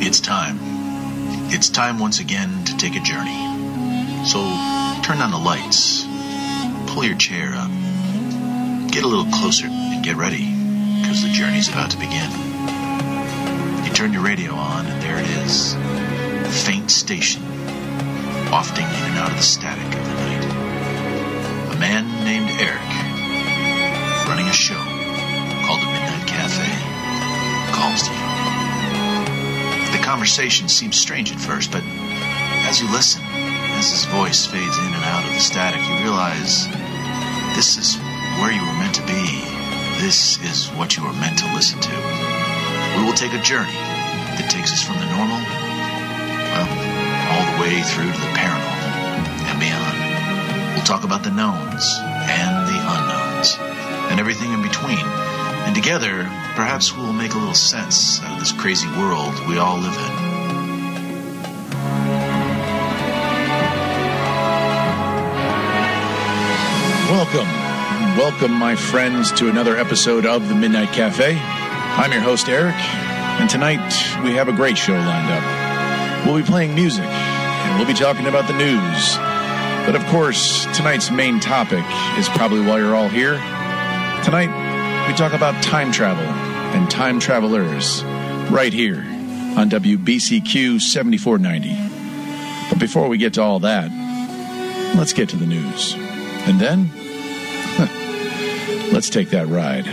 It's time. It's time once again to take a journey. So turn on the lights, pull your chair up, get a little closer and get ready, because the journey's about to begin. You turn your radio on and there it is, a faint station, wafting in and out of the static of the night. A man named Eric, running a show called the Midnight Cafe, calls to you. The conversation seems strange at first, but as you listen, as his voice fades in and out of the static, you realize this is where you were meant to be. This is what you were meant to listen to. We will take a journey that takes us from the normal, well, all the way through to the paranormal and beyond. We'll talk about the knowns and the unknowns and everything in between. And together, perhaps we'll make a little sense out of this crazy world we all live in. Welcome, my friends, to another episode of the Midnight Cafe. I'm your host, Eric, and tonight we have a great show lined up. We'll be playing music, and we'll be talking about the news. But of course, tonight's main topic is probably why you're all here. Tonight, we talk about time travel and time travelers right here on WBCQ 7490. But before we get to all that, let's get to the news. And then, let's take that ride.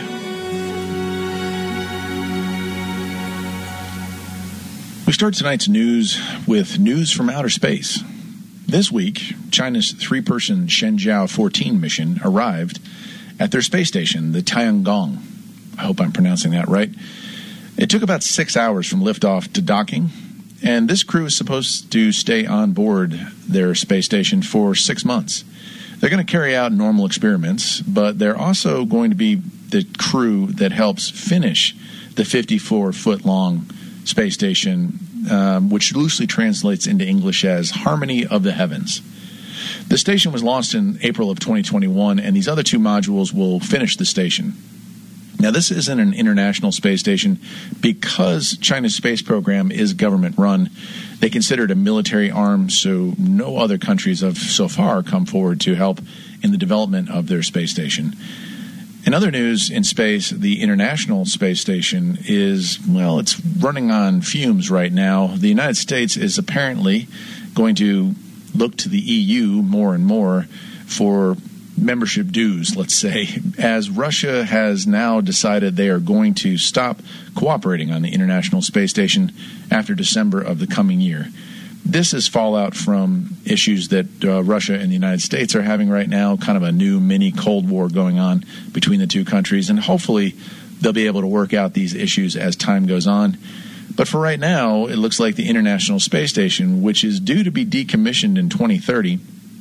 We start tonight's news with news from outer space. This week, China's three-person Shenzhou 14 mission arrived at their space station, the Tiangong. I hope I'm pronouncing that right. It took about 6 hours from liftoff to docking, and this crew is supposed to stay on board their space station for 6 months. They're going to carry out normal experiments, but they're also going to be the crew that helps finish the 54-foot-long space station, which loosely translates into English as Harmony of the Heavens. The station was launched in April of 2021, and these other two modules will finish the station. Now, this isn't an international space station because China's space program is government-run. They consider it a military arm, so no other countries have so far come forward to help in the development of their space station. In other news in space, the International Space Station is, well, it's running on fumes right now. The United States is apparently going to look to the EU more and more for membership dues, let's say, as Russia has now decided they are going to stop cooperating on the International Space Station after December of the coming year. This is fallout from issues that Russia and the United States are having right now, kind of a new mini Cold War going on between the two countries, and hopefully they'll be able to work out these issues as time goes on. But for right now, it looks like the International Space Station, which is due to be decommissioned in 2030,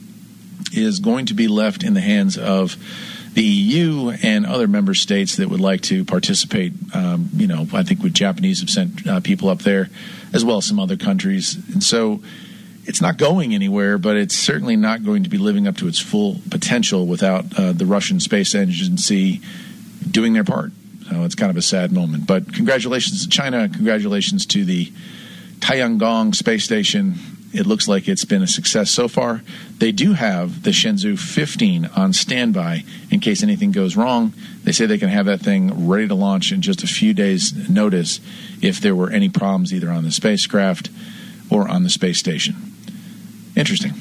is going to be left in the hands of the EU and other member states that would like to participate. I think the Japanese have sent people up there, as well as some other countries. And so it's not going anywhere, but it's certainly not going to be living up to its full potential without the Russian Space Agency doing their part. So it's kind of a sad moment. But congratulations to China. Congratulations to the Tiangong Space Station. It looks like it's been a success so far. They do have the Shenzhou 15 on standby in case anything goes wrong. They say they can have that thing ready to launch in just a few days' notice if there were any problems either on the spacecraft or on the space station. Interesting.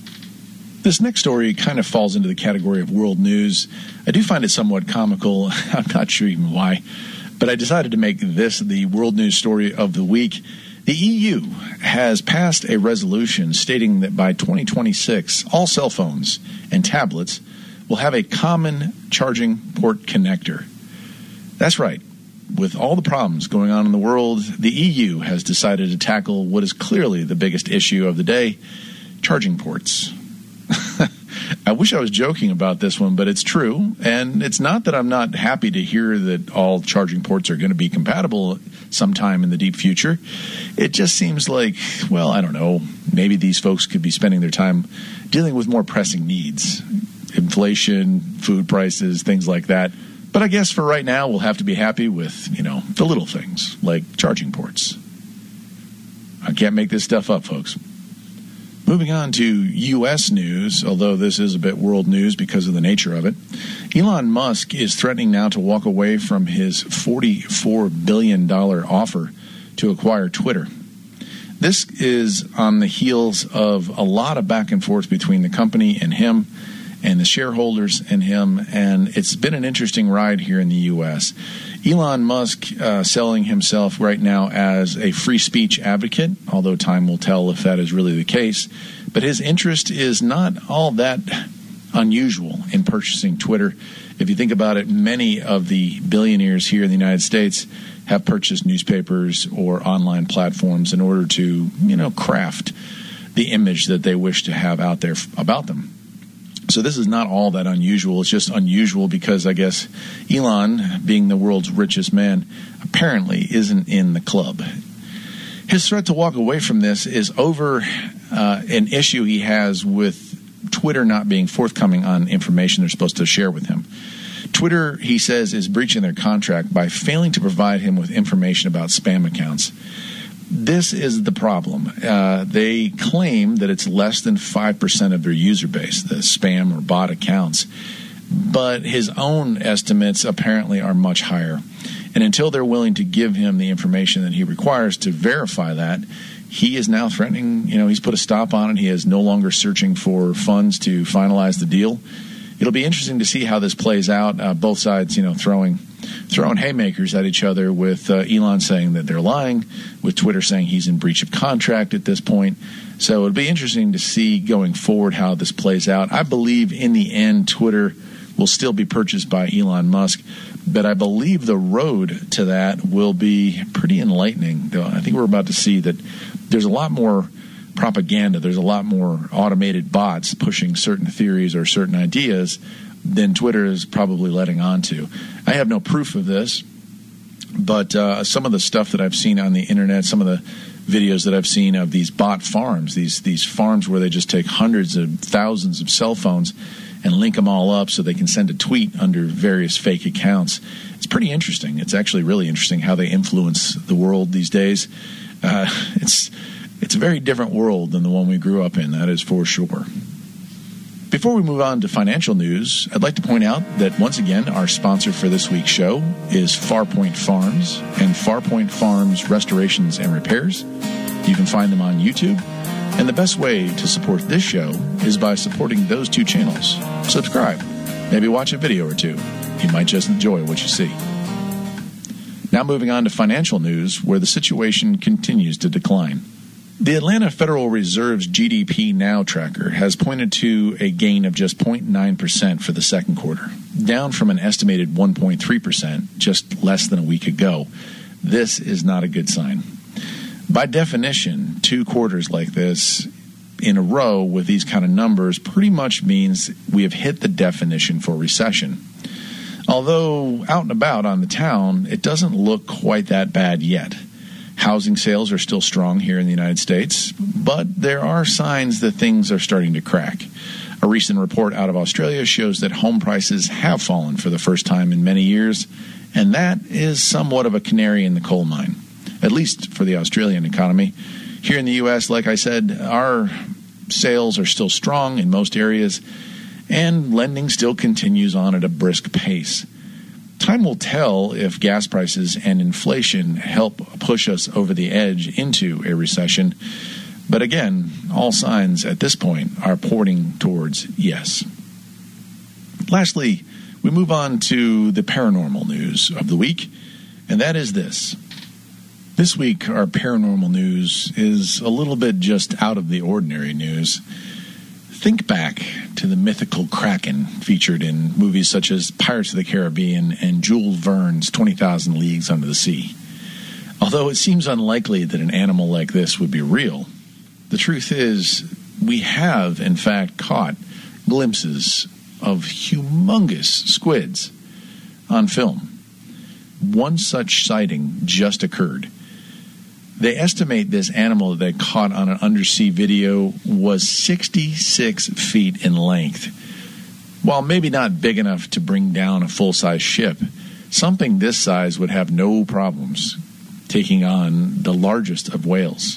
This next story kind of falls into the category of world news. I do find it somewhat comical. I'm not sure even why, but I decided to make this the world news story of the week. The EU has passed a resolution stating that by 2026, all cell phones and tablets will have a common charging port connector. That's right. With all the problems going on in the world, the EU has decided to tackle what is clearly the biggest issue of the day, charging ports. I wish I was joking about this one, but it's true. And it's not that I'm not happy to hear that all charging ports are going to be compatible sometime in the deep future. It just seems like, well, I don't know, maybe these folks could be spending their time dealing with more pressing needs. Inflation, food prices, things like that. But I guess for right now, we'll have to be happy with, the little things like charging ports. I can't make this stuff up, folks. Moving on to U.S. news, although this is a bit world news because of the nature of it. Elon Musk is threatening now to walk away from his $44 billion offer to acquire Twitter. This is on the heels of a lot of back and forth between the company and him and the shareholders and him, and it's been an interesting ride here in the U.S. Elon Musk selling himself right now as a free speech advocate, although time will tell if that is really the case. But his interest is not all that unusual in purchasing Twitter. If you think about it, many of the billionaires here in the United States have purchased newspapers or online platforms in order to, craft the image that they wish to have out there about them. So this is not all that unusual. It's just unusual because I guess Elon, being the world's richest man, apparently isn't in the club. His threat to walk away from this is over an issue he has with Twitter not being forthcoming on information they're supposed to share with him. Twitter, he says, is breaching their contract by failing to provide him with information about spam accounts. This is the problem. They claim that it's less than 5% of their user base, the spam or bot accounts. But his own estimates apparently are much higher. And until they're willing to give him the information that he requires to verify that, he is now threatening, he's put a stop on it. He is no longer searching for funds to finalize the deal. It'll be interesting to see how this plays out. Both sides, throwing haymakers at each other, with Elon saying that they're lying, with Twitter saying he's in breach of contract at this point. So it'll be interesting to see going forward how this plays out. I believe in the end Twitter will still be purchased by Elon Musk, but I believe the road to that will be pretty enlightening. I think we're about to see that there's a lot more propaganda, there's a lot more automated bots pushing certain theories or certain ideas than Twitter is probably letting on to. I have no proof of this, but some of the stuff that I've seen on the internet, some of the videos that I've seen of these bot farms, these farms where they just take hundreds of thousands of cell phones and link them all up so they can send a tweet under various fake accounts. It's pretty interesting. It's actually really interesting how they influence the world these days. It's a very different world than the one we grew up in, that is for sure. Before we move on to financial news, I'd like to point out that once again, our sponsor for this week's show is Farpoint Farms and Farpoint Farms Restorations and Repairs. You can find them on YouTube. And the best way to support this show is by supporting those two channels. Subscribe. Maybe watch a video or two. You might just enjoy what you see. Now moving on to financial news, where the situation continues to decline. The Atlanta Federal Reserve's GDP Now tracker has pointed to a gain of just 0.9% for the second quarter, down from an estimated 1.3% just less than a week ago. This is not a good sign. By definition, 2 quarters like this in a row with these kind of numbers pretty much means we have hit the definition for recession. Although out and about on the town, it doesn't look quite that bad yet. Housing sales are still strong here in the United States, but there are signs that things are starting to crack. A recent report out of Australia shows that home prices have fallen for the first time in many years, and that is somewhat of a canary in the coal mine, at least for the Australian economy. Here in the U.S., like I said, our sales are still strong in most areas, and lending still continues on at a brisk pace. Time will tell if gas prices and inflation help push us over the edge into a recession. But again, all signs at this point are pointing towards yes. Lastly, we move on to the paranormal news of the week, and that is this. This week, our paranormal news is a little bit just out of the ordinary news. Think back to the mythical Kraken featured in movies such as Pirates of the Caribbean and Jules Verne's 20,000 Leagues Under the Sea. Although it seems unlikely that an animal like this would be real, the truth is we have, in fact, caught glimpses of humongous squids on film. One such sighting just occurred. They estimate this animal that they caught on an undersea video was 66 feet in length. While maybe not big enough to bring down a full-size ship, something this size would have no problems taking on the largest of whales.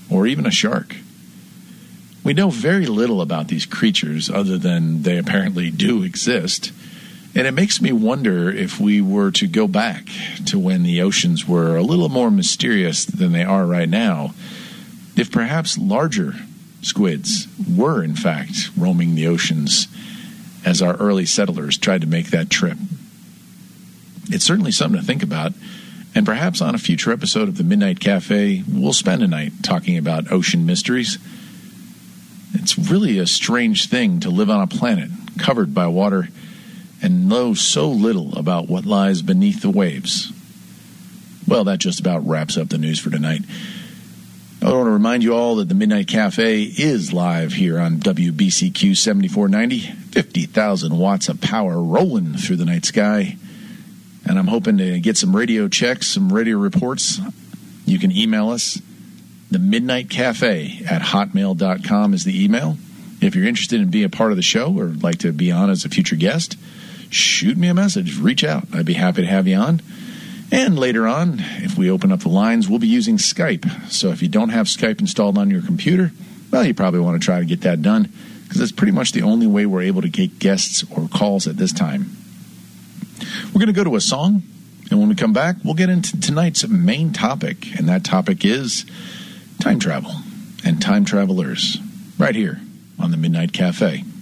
or even a shark. We know very little about these creatures other than they apparently do exist, and it makes me wonder if we were to go back to when the oceans were a little more mysterious than they are right now, if perhaps larger squids were in fact roaming the oceans as our early settlers tried to make that trip. It's certainly something to think about, and perhaps on a future episode of the Midnight Cafe, we'll spend a night talking about ocean mysteries. It's really a strange thing to live on a planet covered by water and know so little about what lies beneath the waves. Well, that just about wraps up the news for tonight. I want to remind you all that the Midnight Cafe is live here on WBCQ 7490. 50,000 watts of power rolling through the night sky. And I'm hoping to get some radio checks, some radio reports. You can email us. The Midnight Cafe at hotmail.com is the email. If you're interested in being a part of the show or like to be on as a future guest, shoot me a message. Reach out. I'd be happy to have you on. And later on, if we open up the lines, we'll be using Skype. So if you don't have Skype installed on your computer, well, you probably want to try to get that done because it's pretty much the only way we're able to get guests or calls at this time. We're going to go to a song, and when we come back, we'll get into tonight's main topic, and that topic is time travel and time travelers, right here on the Midnight Cafe.